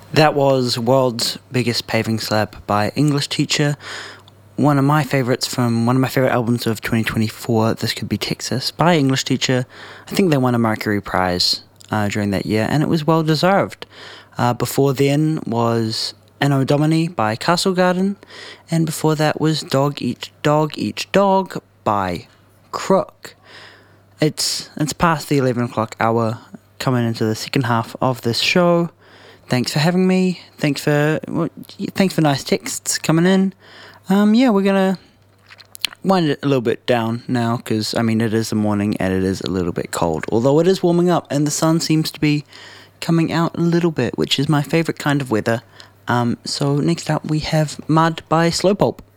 That was World's Biggest Paving Slab by English Teacher. One of my favourites from one of my favourite albums of 2024, This Could Be Texas, by English Teacher. I think they won a Mercury Prize during that year, and it was well deserved. Before then was Anno Domini by Castle Garden, and before that was Dog Eat Dog by Crook. It's past the 11 o'clock hour, coming into the second half of this show. Thanks for having me. Thanks for nice texts coming in. We're gonna wind it a little bit down now because it is the morning and it is a little bit cold. Although it is warming up and the sun seems to be coming out a little bit, which is my favorite kind of weather. So next up we have Mud by Slowpulp.